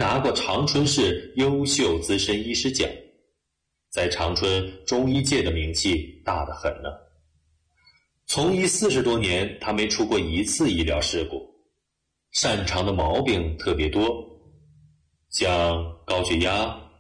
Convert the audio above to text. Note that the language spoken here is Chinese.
拿过长春市优秀资深医师奖，在长春中医界的名气大得很呢。从医40多年，他没出过一次医疗事故，擅长的毛病特别多，像高血压、